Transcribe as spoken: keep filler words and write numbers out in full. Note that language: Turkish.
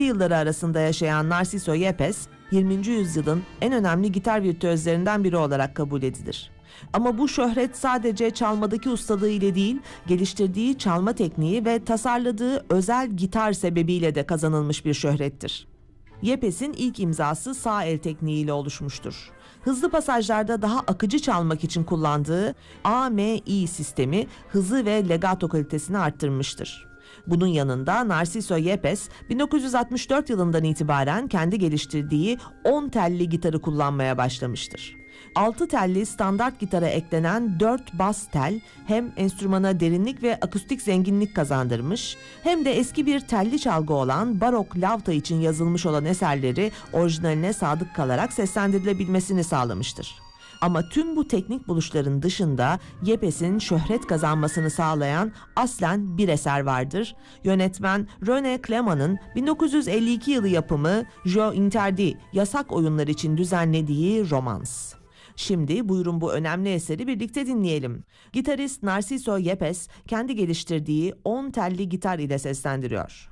yılları arasında yaşayan Narciso Yepes, yirminci yüzyılın en önemli gitar virtüözlerinden biri olarak kabul edilir. Ama bu şöhret sadece çalmadaki ustalığı ile değil, geliştirdiği çalma tekniği ve tasarladığı özel gitar sebebiyle de kazanılmış bir şöhrettir. Yepes'in ilk imzası sağ el tekniğiyle oluşmuştur. Hızlı pasajlarda daha akıcı çalmak için kullandığı A M I sistemi hızı ve legato kalitesini arttırmıştır. Bunun yanında Narciso Yepes bin dokuz yüz altmış dört yılından itibaren kendi geliştirdiği on telli gitarı kullanmaya başlamıştır. altı telli standart gitara eklenen dört bas tel hem enstrümana derinlik ve akustik zenginlik kazandırmış, hem de eski bir telli çalgı olan barok lavta için yazılmış olan eserleri orijinaline sadık kalarak seslendirilebilmesini sağlamıştır. Ama tüm bu teknik buluşların dışında Yepes'in şöhret kazanmasını sağlayan aslen bir eser vardır. Yönetmen René Clément'ın bin dokuz yüz elli iki yılı yapımı Jeux Interdits, yasak oyunlar için düzenlediği romans. Şimdi buyurun bu önemli eseri birlikte dinleyelim. Gitarist Narciso Yepes kendi geliştirdiği on telli gitar ile seslendiriyor.